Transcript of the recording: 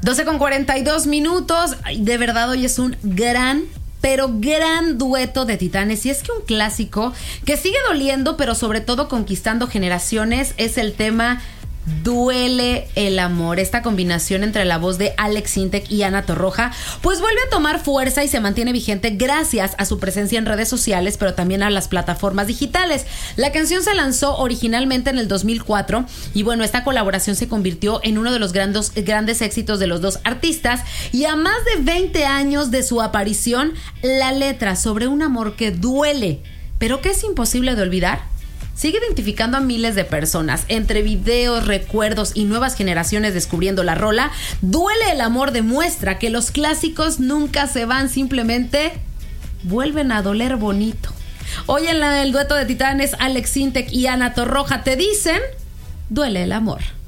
12:42. De verdad, hoy es un gran dueto de titanes. Y es que un clásico que sigue doliendo, pero sobre todo conquistando generaciones, es el tema Duele el amor. Esta combinación entre la voz de Alex Sintek y Ana Torroja pues vuelve a tomar fuerza y se mantiene vigente gracias a su presencia en redes sociales, pero también a las plataformas digitales. La canción se lanzó originalmente en el 2004 y bueno, esta colaboración se convirtió en uno de los grandes éxitos de los dos artistas, y a más de 20 años de su aparición, la letra sobre un amor que duele, pero que es imposible de olvidar, sigue identificando a miles de personas. Entre videos, recuerdos y nuevas generaciones descubriendo la rola, Duele el amor demuestra que los clásicos nunca se van, simplemente vuelven a doler bonito. Hoy en el dueto de titanes, Alex Sintek y Ana Torroja te dicen: duele el amor.